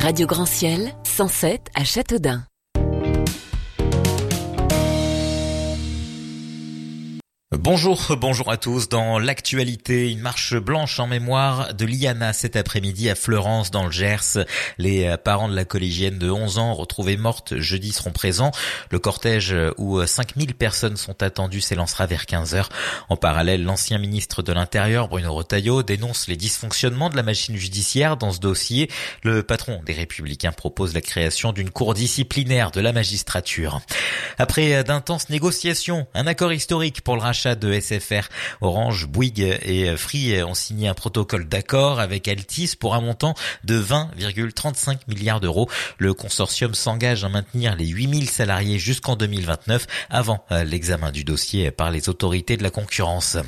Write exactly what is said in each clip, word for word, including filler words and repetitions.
Radio Grand Ciel, cent sept à Châteaudun. Bonjour, bonjour à tous. Dans l'actualité, une marche blanche en mémoire de Liana cet après-midi à Fleurance dans le Gers. Les parents de la collégienne de onze ans retrouvée morte jeudi seront présents. Le cortège où cinq mille personnes sont attendues s'élancera vers quinze heures. En parallèle, l'ancien ministre de l'Intérieur, Bruno Retailleau, dénonce les dysfonctionnements de la machine judiciaire dans ce dossier. Le patron des Républicains propose la création d'une cour disciplinaire de la magistrature. Après d'intenses négociations, un accord historique pour le rachat de S F R. Orange, Bouygues et Free ont signé un protocole d'accord avec Altice pour un montant de vingt virgule trente-cinq milliards d'euros. Le consortium s'engage à maintenir les huit mille salariés jusqu'en deux mille vingt-neuf avant l'examen du dossier par les autorités de la concurrence.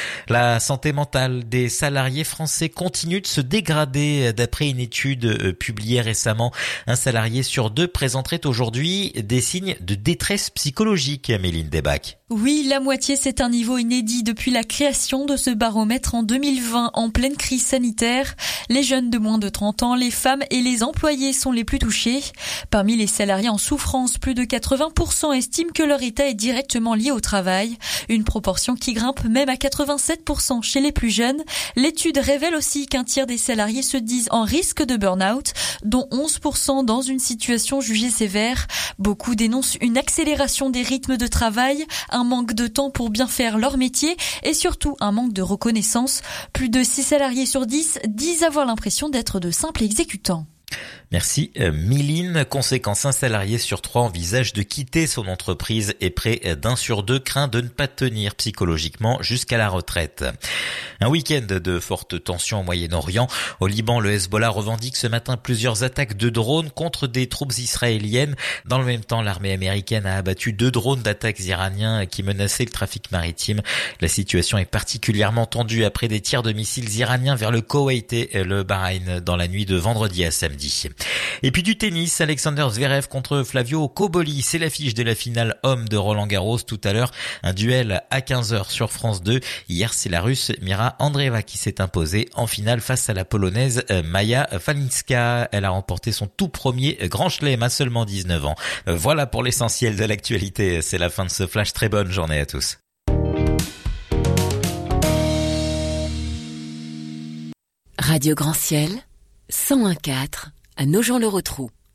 La santé mentale des salariés français continue de se dégrader. D'après une étude publiée récemment, un salarié sur deux présenterait aujourd'hui des signes de détresse psychologique, Méline Debac. Oui, la moitié, c'est un niveau inédit depuis la création de ce baromètre en deux mille vingt, en pleine crise sanitaire. Les jeunes de moins de trente ans, les femmes et les employés sont les plus touchés. Parmi les salariés en souffrance, plus de quatre-vingts pour cent estiment que leur état est directement lié au travail. Une proportion qui grimpe même à quatre-vingt-sept pour cent chez les plus jeunes. L'étude révèle aussi qu'un tiers des salariés se disent en risque de burn-out, dont onze pour cent dans une situation jugée sévère. Beaucoup dénoncent une accélération des rythmes de travail, un manque de temps pour bien faire leur métier et surtout un manque de reconnaissance. Plus de six salariés sur dix disent avoir l'impression d'être de simples exécutants. Merci Méline. Conséquence, un salarié sur trois envisage de quitter son entreprise et près d'un sur deux craint de ne pas tenir psychologiquement jusqu'à la retraite. Un week-end de fortes tensions au Moyen-Orient. Au Liban, le Hezbollah revendique ce matin plusieurs attaques de drones contre des troupes israéliennes. Dans le même temps, l'armée américaine a abattu deux drones d'attaques iraniens qui menaçaient le trafic maritime. La situation est particulièrement tendue après des tirs de missiles iraniens vers le Koweït et le Bahreïn dans la nuit de vendredi à samedi. Et puis du tennis, Alexander Zverev contre Flavio Cobolli, c'est l'affiche de la finale homme de Roland-Garros tout à l'heure. Un duel à quinze heures sur France deux. Hier, c'est la Russe Mira Andreeva qui s'est imposée en finale face à la Polonaise Maja Falinska. Elle a remporté son tout premier grand chelem à seulement dix-neuf ans. Voilà pour l'essentiel de l'actualité. C'est la fin de ce flash. Très bonne journée à tous. Radio Grand Ciel, cent un virgule quatre à Nogent-le-Rotrou.